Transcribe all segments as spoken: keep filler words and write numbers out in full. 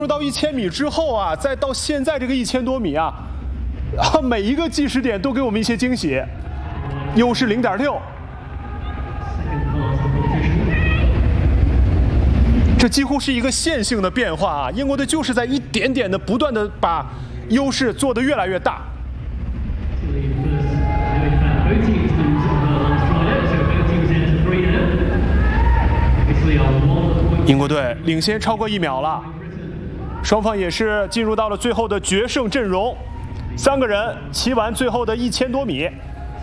入到一千米之后啊，再到现在这个一千多米啊，啊，每一个计时点都给我们一些惊喜，优势零点六，这几乎是一个线性的变化啊！英国队就是在一点点的不断的把优势做得越来越大。 英国队领先超过一秒了，双方也是进入到了最后的决胜阵容，三个人骑完最后的一千多米。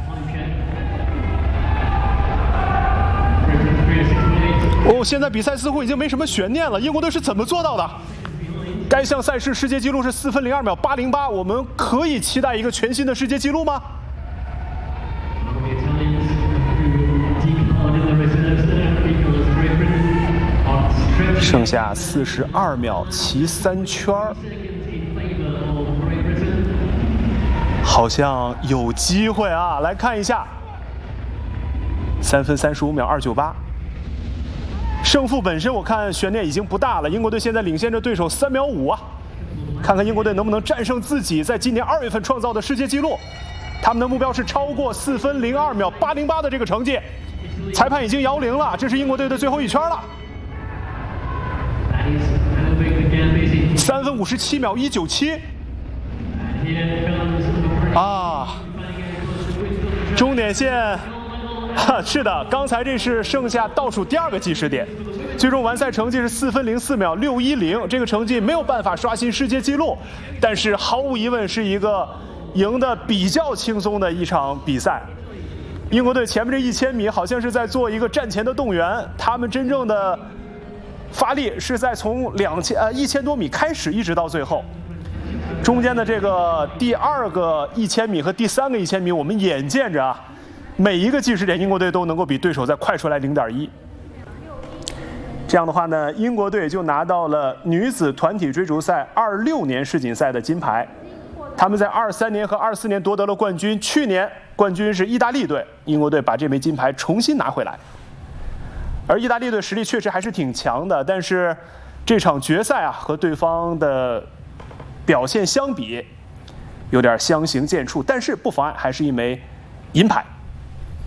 哦，现在比赛似乎已经没什么悬念了，英国队是怎么做到的？该项赛事世界纪录是四分零二秒八零八，我们可以期待一个全新的世界纪录吗？ 剩下四十二秒骑三圈儿，好像有机会啊！来看一下，三分三十五秒二九八。胜负本身我看悬念已经不大了，英国队现在领先着对手三秒五啊！看看英国队能不能战胜自己在今年二月份创造的世界纪录。他们的目标是超过四分零二秒八零八的这个成绩。裁判已经摇铃了，这是英国队的最后一圈了。 三分五十七秒一九七，啊，终点线，哈，是的，刚才这是剩下倒数第二个计时点，最终完赛成绩是四分零四秒六一零，这个成绩没有办法刷新世界纪录，但是毫无疑问是一个赢得比较轻松的一场比赛。英国队前面这一千米好像是在做一个战前的动员，他们真正的。 发力是在从两千呃一千多米开始，一直到最后，中间的这个第二个一千米和第三个一千米，我们眼见着啊，每一个计时点，英国队都能够比对手再快出来零点一。这样的话呢，英国队就拿到了女子团体追逐赛二六年世锦赛的金牌。他们在二三年和二四年夺得了冠军，去年冠军是意大利队，英国队把这枚金牌重新拿回来。 而意大利队实力确实还是挺强的，但是这场决赛啊和对方的表现相比，有点相形见绌，但是不妨碍还是一枚银牌。